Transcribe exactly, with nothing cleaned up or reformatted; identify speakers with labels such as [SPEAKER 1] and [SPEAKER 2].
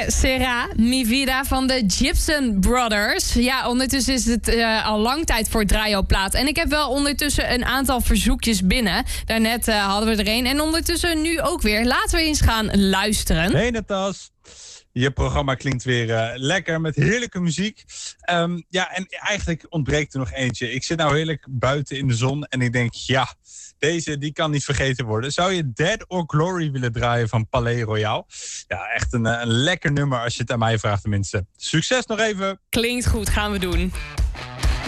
[SPEAKER 1] Será, Mi Vida van de Gibson Brothers. Ja, ondertussen is het uh, al lang tijd voor Draaiopplaat. En ik heb wel ondertussen een aantal verzoekjes binnen. Daarnet uh, hadden we er een. En ondertussen nu ook weer. Laten we eens gaan luisteren.
[SPEAKER 2] Hey Natas. Je programma klinkt weer uh, lekker met heerlijke muziek. Um, ja, en eigenlijk ontbreekt er nog eentje. Ik zit nou heerlijk buiten in de zon en ik denk, ja, deze die kan niet vergeten worden. Zou je Dead or Glory willen draaien van Palais Royal? Ja, echt een, een lekker nummer als je het aan mij vraagt tenminste. Succes nog even!
[SPEAKER 1] Klinkt goed, gaan we doen.